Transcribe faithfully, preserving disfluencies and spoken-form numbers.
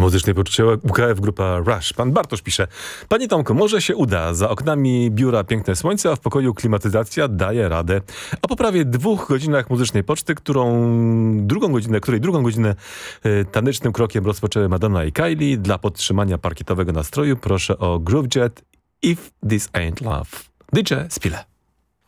muzycznej poczucie U K F Grupa Rush. Pan Bartosz pisze: Panie Tomku, może się uda. Za oknami biura piękne słońce, a w pokoju klimatyzacja daje radę. A po prawie dwóch godzinach muzycznej poczty, którą drugą godzinę, której drugą godzinę y, tanecznym krokiem rozpoczęły Madonna i Kylie, dla podtrzymania parkietowego nastroju proszę o Groove Jet, If This Ain't Love. D J Spile.